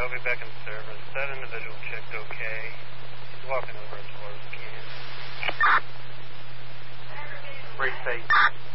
I'll be back in service. That individual checked okay. He's walking over as far as he can. Great face.